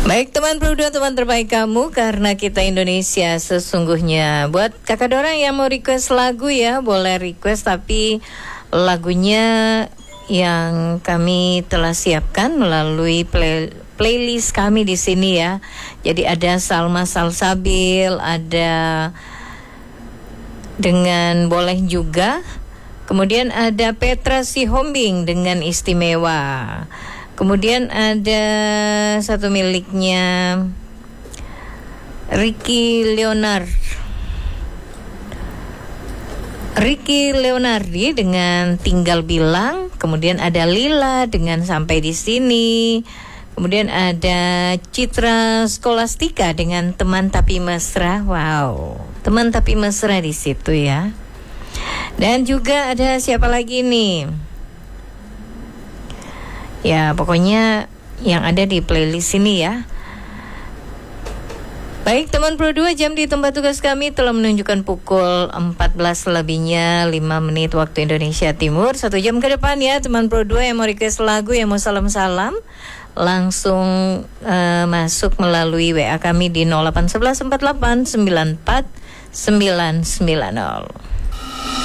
Baik teman Pro 2, teman terbaik kamu, karena kita Indonesia sesungguhnya. Buat kakak Dora yang mau request lagu ya, boleh request, tapi lagunya yang kami telah siapkan melalui playlist kami di sini ya. Jadi ada Salma Salsabil, ada dengan Boleh Juga, kemudian ada Petra Sihombing dengan Istimewa. Kemudian ada satu miliknya Ricky Leonardi dengan Tinggal Bilang. Kemudian ada Lila dengan Sampai di Sini. Kemudian ada Citra Skolastika dengan Teman Tapi Mesra. Wow, Teman Tapi Mesra di situ ya. Dan juga ada siapa lagi nih? Ya, pokoknya yang ada di playlist ini ya. Baik teman Pro 2, jam di tempat tugas kami telah menunjukkan pukul 14 lebihnya 5 menit waktu Indonesia Timur. 1 jam ke depan ya teman Pro 2 yang mau request lagu, yang mau salam-salam, langsung masuk melalui WA kami di 0811 48 94 990.